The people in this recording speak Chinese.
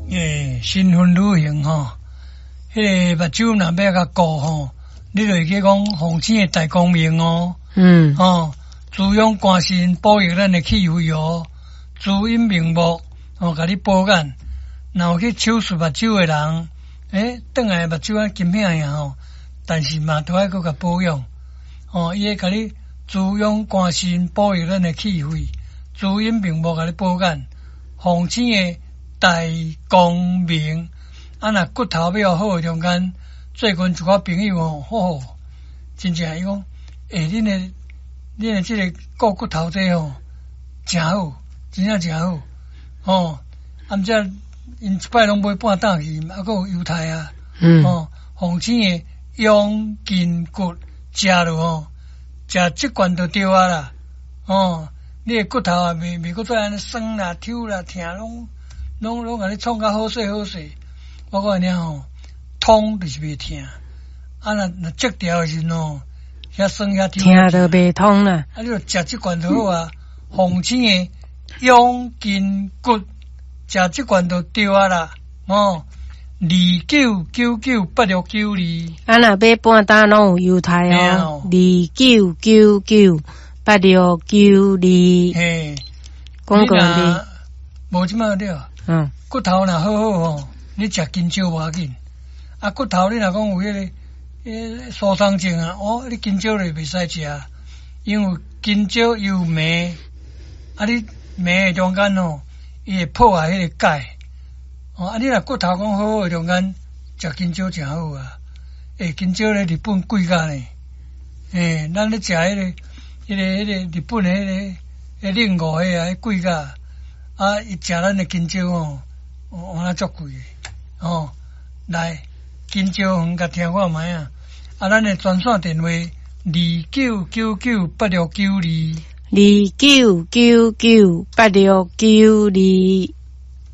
新婚旅行吼，迄个目睭若要甲顾吼，你就去讲红星的大光明哦。滋养肝肾，保育咱的气血哦，滋阴明目哦，甲你保养。若有去手术目睭的人，转来目睭啊金片呀吼，但是嘛都爱搁甲保养。伊会甲你滋养肝肾，保育咱的气血，滋阴明目，甲你保养。红星的大光明，若骨头要好的中间，最近一寡朋友吼，真正伊讲，恁的这个顾骨头这吼，真好，真正真好。暗遮因一摆拢买半担去，还佫有犹太啊。红星的养筋骨，食落食即罐就对啊啦。你的骨头啊，未佫再安尼酸啦、抽啦、疼拢甲你创甲好势好势。我讲安尼吼，痛就是袂疼，若折掉的时吼，遐酸遐抽， 疼就袂痛啦。 你就食即罐就好啊。红星的养筋骨，食即罐就对啊啦。29998692。 若买半担拢有犹太哦，29998692。 嘿， 讲过哩， 无即摆了。骨头若好好吼，你食金蕉无要紧。骨头你若讲有迄个疏松症啊，你金蕉就袂使食，因为金蕉有镁，你镁的中间伊会破坏迄个钙。你若骨头讲好好的中间食金蕉真好啊。金蕉咧日本贵甲呢。咱咧食迄个日本的迄个令五迄贵甲，伊食咱的金蕉那足贵的。来金蕉园甲听看卖啊！咱的专线电话29998692。 29998692。